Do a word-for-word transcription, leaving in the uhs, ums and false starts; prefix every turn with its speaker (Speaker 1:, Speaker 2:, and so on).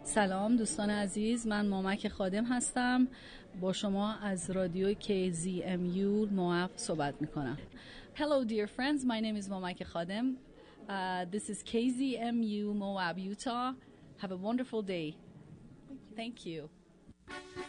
Speaker 1: سلام دوستان عزیز، من مامک خادم هستم. با شما از رادیو کی زی ام یو مواب صحبت میکنم. Hello dear friends, my name is Momek Khadem. Uh, this is K Z M U Moab, Utah. Have a wonderful day. Thank you.